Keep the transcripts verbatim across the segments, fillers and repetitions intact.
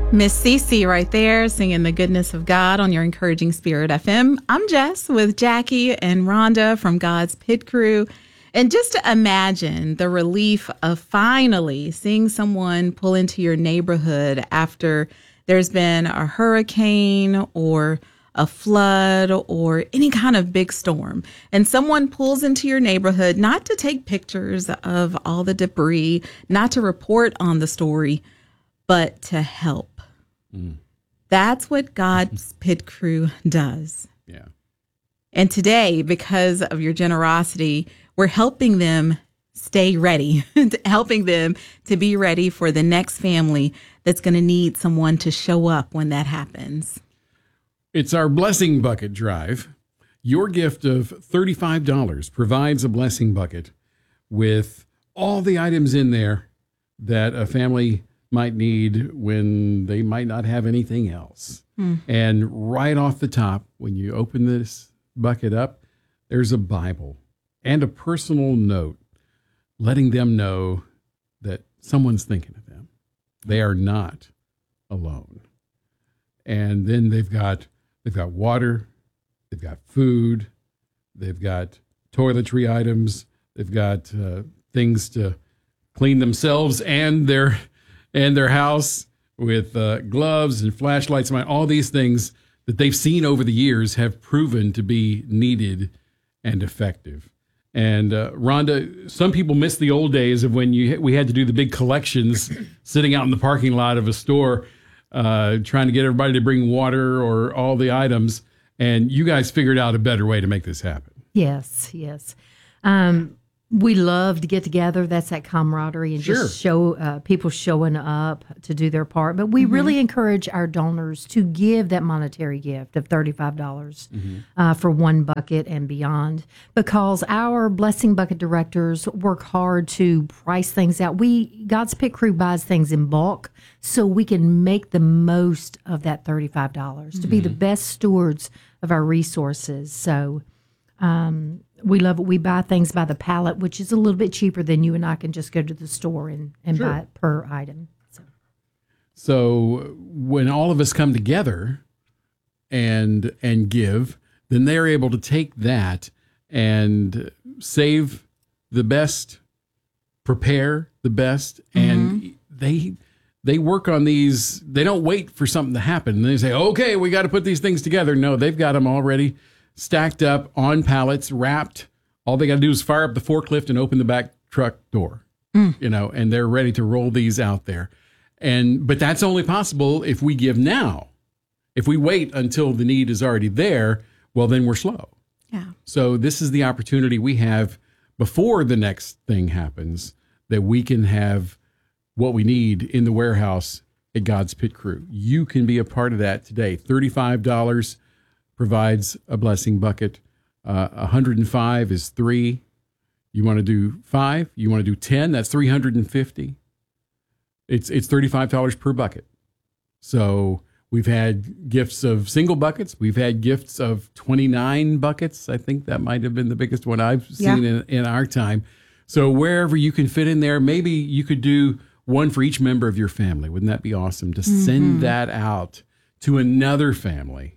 Miss Cece right there singing the goodness of God on your Encouraging Spirit F M. I'm Jess with Jackie and Rhonda from God's Pit Crew. And just to imagine the relief of finally seeing someone pull into your neighborhood after there's been a hurricane or a flood or any kind of big storm. And someone pulls into your neighborhood, not to take pictures of all the debris, not to report on the story, but to help. Mm. That's what God's Pit Crew does. Yeah. And today, because of your generosity, we're helping them stay ready, helping them to be ready for the next family that's going to need someone to show up when that happens. It's our Blessing Bucket Drive. Your gift of thirty-five dollars provides a blessing bucket with all the items in there that a family might need when they might not have anything else. Mm. And right off the top, when you open this bucket up, there's a Bible and a personal note letting them know that someone's thinking of them. They are not alone. And then they've got they've got water, they've got food, they've got toiletry items, they've got uh, things to clean themselves and their and their house with uh, gloves and flashlights, and all these things that they've seen over the years have proven to be needed and effective. And uh, Rhonda, some people miss the old days of when you we had to do the big collections sitting out in the parking lot of a store, uh, trying to get everybody to bring water or all the items. And you guys figured out a better way to make this happen. Yes, yes. Um, we love to get together. That's that camaraderie and Sure. just show uh, people showing up to do their part. But we mm-hmm. really encourage our donors to give that monetary gift of thirty-five dollars mm-hmm. uh, for one bucket and beyond, because our Blessing Bucket directors work hard to price things out. We God's Pit Crew buys things in bulk so we can make the most of that thirty-five dollars mm-hmm. to be the best stewards of our resources. So um we love it. We buy things by the pallet, which is a little bit cheaper than you and I can just go to the store and, and Sure. buy it per item. So. so when all of us come together and and give, then they're able to take that and save the best, prepare the best, mm-hmm. and they they work on these. They don't wait for something to happen. And they say, okay, we got to put these things together. No, they've got them already stacked up on pallets, wrapped. All they got to do is fire up the forklift and open the back truck door, mm. you know, and they're ready to roll these out there. And but that's only possible if we give now. If we wait until the need is already there, well, then we're slow. Yeah. So this is the opportunity we have before the next thing happens, that we can have what we need in the warehouse at God's Pit Crew. You can be a part of that today. thirty-five dollars provides a blessing bucket. Uh, one hundred five is three. You want to do five? You want to do ten? That's three hundred fifty. It's it's thirty-five dollars per bucket. So we've had gifts of single buckets. We've had gifts of twenty-nine buckets. I think that might have been the biggest one I've seen yeah. in, in our time. So wherever you can fit in there, maybe you could do one for each member of your family. Wouldn't that be awesome to mm-hmm. send that out to another family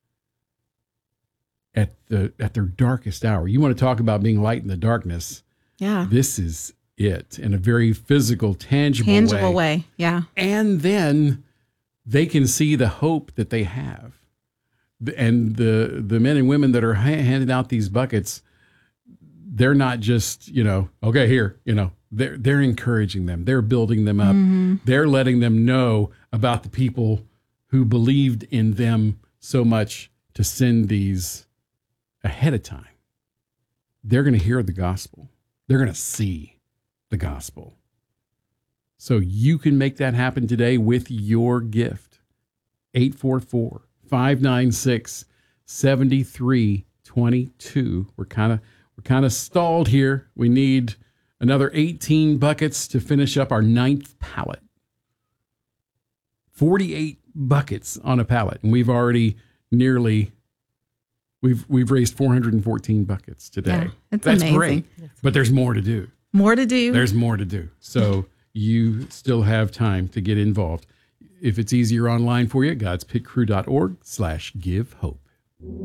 at the at their darkest hour? You want to talk about being light in the darkness. Yeah. This is it in a very physical, tangible, tangible way. way. Yeah. And then they can see the hope that they have. And the the men and women that are ha- handing out these buckets, they're not just, you know, okay, here, you know, they're, they're encouraging them. They're building them up. Mm-hmm. They're letting them know about the people who believed in them so much to send these ahead of time. They're going to hear the gospel. They're going to see the gospel. So you can make that happen today with your gift. eight four four, five nine six, seven three two two. We're kind of we're kind of stalled here. We need another eighteen buckets to finish up our ninth pallet. forty-eight buckets on a pallet, and we've already nearly we've we've raised four hundred fourteen buckets today. Yeah, it's That's amazing. great. But there's more to do. More to do. There's more to do. So you still have time to get involved. If it's easier online for you, godspitcrew.org slash give hope.